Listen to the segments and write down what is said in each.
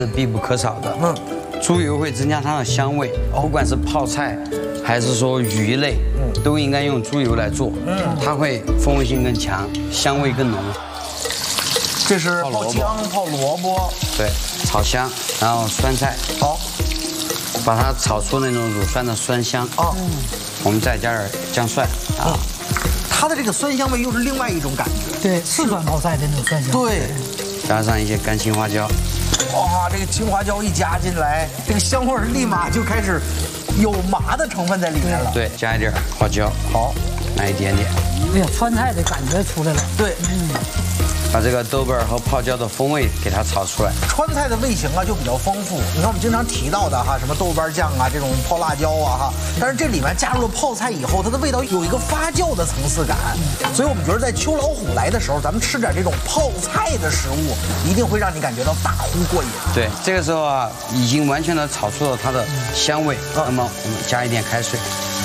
是必不可少的。猪油会增加它的香味，不管是泡菜还是说鱼类，都应该用猪油来做。它会风味性更强，香味更浓。 这是泡姜、泡萝卜， 对，炒香，然后酸菜， 好， 把它炒出那种乳酸的酸香。我们再加点姜蒜啊。 它的这个酸香味又是另外一种感觉。 对，四川泡菜的那种酸香。 对， 加上一些干青花椒。 哇，这个青花椒一加进来，这个香味儿立马就开始有麻的成分在里面了。 对，加一点花椒， 好， 来一点点。 哎呀，川菜的感觉出来了。 对， 把这个豆瓣和泡椒的风味给它炒出来。 川菜的味型啊就比较丰富，你看我们经常提到的哈，什么豆瓣酱啊，这种泡辣椒啊哈，但是这里面加入了泡菜以后，它的味道有一个发酵的层次感，所以我们觉得在秋老虎来的时候，咱们吃点这种泡菜的食物，一定会让你感觉到大呼过瘾。 对，这个时候啊，已经完全的炒出了它的香味。那么我们加一点开水。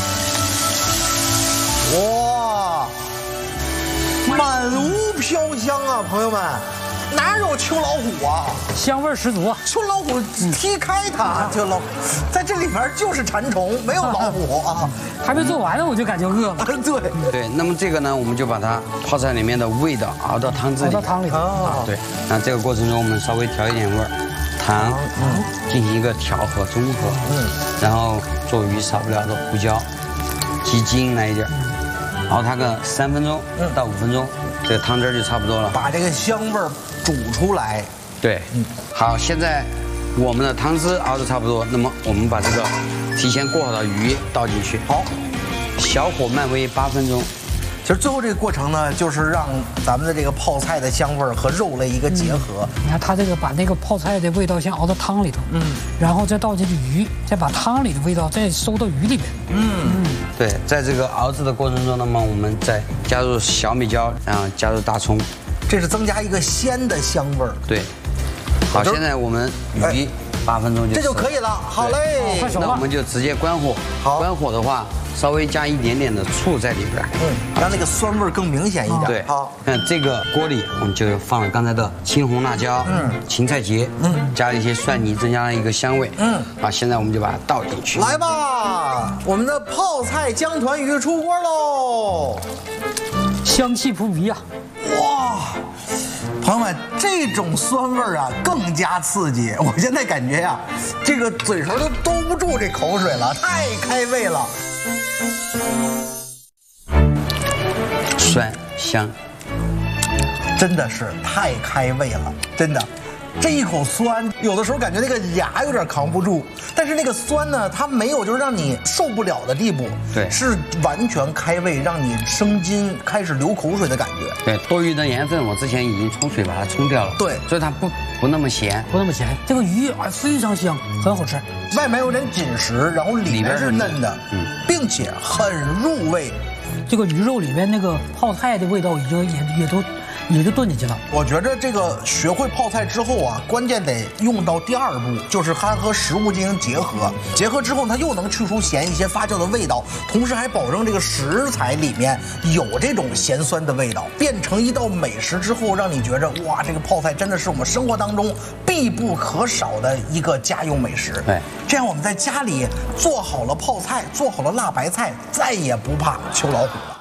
哇，满屋飘香啊，朋友们！哪有秋老虎啊？ 香味十足啊！ 秋老虎踢开它，秋老虎在这里面就是馋虫，没有老虎啊。 还没做完呢，我就感觉饿了。 对，那么这个呢，我们就把它泡菜里面的味道熬到汤汁里。 熬到汤里头。 对，那这个过程中我们稍微调一点味儿，糖，进行一个调和中和。然后做鱼少不了的胡椒、鸡精来一点，熬它个3分钟到5分钟，这个汤汁就差不多了。 把这个香味儿煮出来。 对，好，现在我们的汤汁熬得差不多，那么我们把这个提前过好的鱼倒进去， 好， 小火慢煨8分钟。 其实最后这个过程呢，就是让咱们的这个泡菜的香味儿和肉类一个结合。 你看它这个把那个泡菜的味道先熬到汤里头，然后再倒进去鱼，再把汤里的味道再收到鱼里边。 对，在这个熬制的过程中，那么我们再加入小米椒，然后加入大葱， 这是增加一个鲜的香味儿。 对，好，现在我们鱼8分钟这就可以了。好嘞， 快熟了。 那我们就直接关火。 好， 关火的话，稍微加一点点的醋在里边， 让那个酸味更明显一点。 对， 好， 那这个锅里我们就放了刚才的青红辣椒，芹菜节，加了一些蒜泥，增加了一个香味。好，现在我们就把它倒进去。 来吧，我们的泡菜姜团鱼出锅喽！ 香气扑鼻啊！ 哇，朋友们，这种酸味儿啊更加刺激。我现在感觉呀，这个嘴唇都兜不住这口水了，太开胃了。 酸香， 真的是太开胃了，真的。这一口酸，有的时候感觉那个牙有点扛不住，但是那个酸呢，它没有就是让你受不了的地步， 对， 是完全开胃，让你生津开始流口水的感觉。 对，多余的盐分我之前已经冲水把它冲掉了， 对， 所以它不那么咸， 不那么咸。这个鱼啊非常香，很好吃， 外面有点紧实，然后里面是嫩的，并且很入味。 这个鱼肉里面那个泡菜的味道也就炖进去了。 我觉着这个学会泡菜之后啊，关键得用到第2步，就是它和食物进行结合。结合之后，它又能去除咸一些发酵的味道，同时还保证这个食材里面有这种咸酸的味道，变成一道美食之后，让你觉着哇，这个泡菜真的是我们生活当中必不可少的一个家用美食。 对， 这样我们在家里做好了泡菜，做好了辣白菜，再也不怕秋老虎了。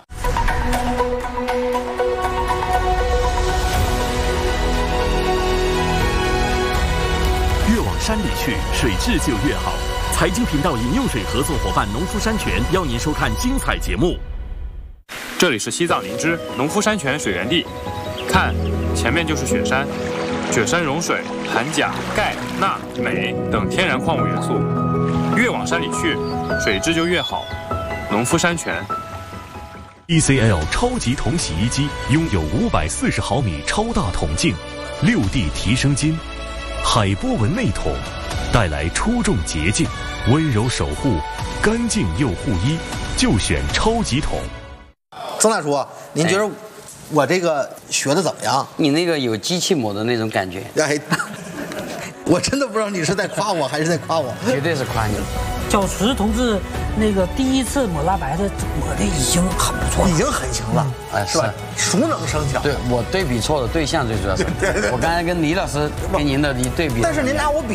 山里去，水质就越好。财经频道饮用水合作伙伴农夫山泉邀您收看精彩节目。 这里是西藏林芝农夫山泉水源地，看，前面就是雪山，雪山融水含钾、钙、钠、镁等天然矿物元素，越往山里去，水质就越好。农夫山泉。 ECL 超级桶洗衣机拥有540毫米超大桶径，6D 提升筋。海波纹内桶，带来出众洁净，温柔守护，干净又护衣，就选超级桶。 曾大叔，您觉得我这个学的怎么样？ 你那个有机器磨的那种感觉。 哎， 我真的不知道你是在夸我还是在夸我。 绝对是夸你。 小池同志那个第一次抹大白的抹的已经很不错了， 已经很行了，是吧？熟能生巧。 对我对比错的对象最主要是，我刚才跟李老师跟您的一对比， 但是您拿我比。